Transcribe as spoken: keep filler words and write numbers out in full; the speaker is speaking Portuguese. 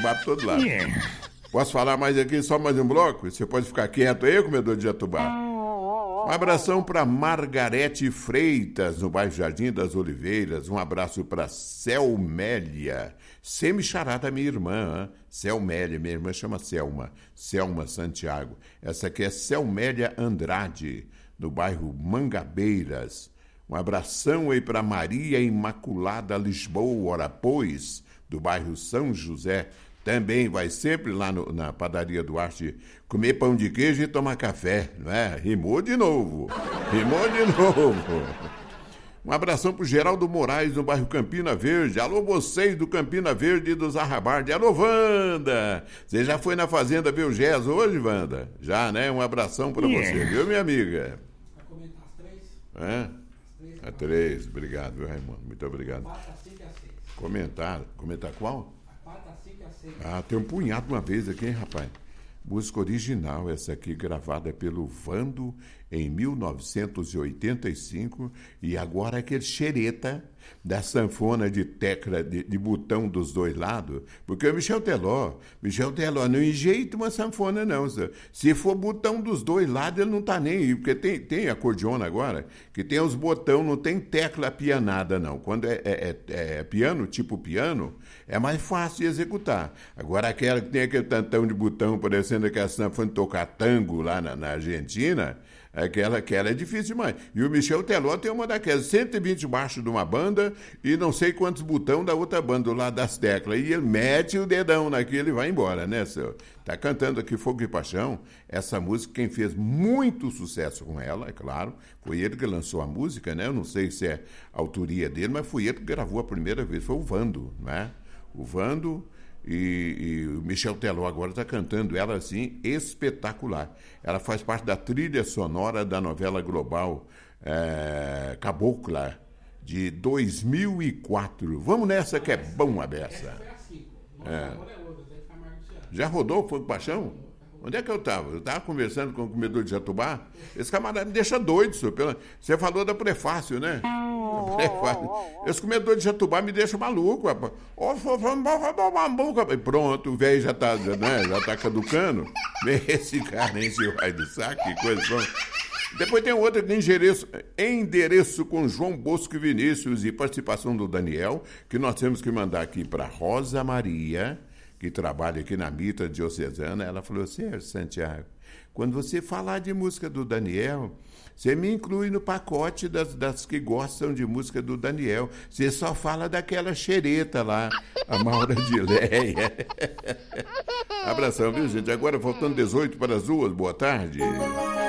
jatubá por todo lado. Posso falar mais aqui, só mais um bloco? Você pode ficar quieto aí, comedor de jatubá. Um abração para Margarete Freitas, no bairro Jardim das Oliveiras. Um abraço para Selmélia. Semicharada, minha irmã. Hein? Selmélia, minha irmã chama Selma. Selma Santiago. Essa aqui é Selmélia Andrade, no bairro Mangabeiras. Um abração aí para Maria Imaculada Lisboa, ora pois, do bairro São José. Também vai sempre lá no, na padaria Duarte comer pão de queijo e tomar café, não é? Rimou de novo, rimou de novo. Um abração pro Geraldo Moraes, no bairro Campina Verde. Alô, vocês do Campina Verde e dos Arrabarde. Alô, Wanda! Você já foi na fazenda ver o Gés hoje, Wanda? Já, né? Um abração pra yeah. você, viu, minha amiga? Vai comentar as três? É? As três. A três, obrigado, viu, Raimundo? Muito obrigado. Comentar, comentar qual? Ah, tem um punhado uma vez aqui, hein, rapaz? Música original, essa aqui gravada pelo Vando em mil novecentos e oitenta e cinco, e agora aquele xereta da sanfona de tecla, de, de botão dos dois lados, porque o Michel Teló, Michel Teló não enjeita uma sanfona não, se for botão dos dois lados ele não tá nem aí, porque tem, tem acordeona agora, que tem os botões, não tem tecla pianada não, quando é, é, é, é piano, tipo piano, é mais fácil de executar. Agora aquela que tem aquele tantão de botão, parecendo que a sanfona tocar tango lá na, na Argentina, aquela, aquela é difícil demais. E o Michel Teló tem uma daquelas, cento e vinte baixos de uma banda e não sei quantos botões da outra banda, do lado das teclas. E ele mete o dedão naquilo e vai embora, né, senhor? Tá cantando aqui Fogo e Paixão. Essa música, quem fez muito sucesso com ela, é claro, foi ele que lançou a música, né? Eu não sei se é a autoria dele, mas foi ele que gravou a primeira vez, foi o Vando, né? O Vando... E, e o Michel Teló agora está cantando ela assim, espetacular. Ela faz parte da trilha sonora da novela global é, Cabocla, de dois mil e quatro. Vamos nessa que é bom a beça. É. Já rodou o Fogo e Paixão? Onde é que eu estava? Eu estava conversando com o comedor de jatubá. Esse camarada me deixa doido, senhor. Você falou da prefácio, né? Prefácio. Esse comedor de jatubá me deixa maluco, rapaz. Pronto, o velho já está, né? Já tá caducando. Esse cara, esse raio do saco, que coisa. Pronto. Depois tem outra de endereço, endereço com João Bosco e Vinícius e participação do Daniel, que nós temos que mandar aqui para Rosa Maria, que trabalha aqui na Mitra Diocesana. Ela falou assim: Santiago, quando você falar de música do Daniel, você me inclui no pacote das, das que gostam de música do Daniel. Você só fala daquela xereta lá, a Maura de Leia. Abração, viu, gente? Agora faltando dezoito para as duas, boa tarde.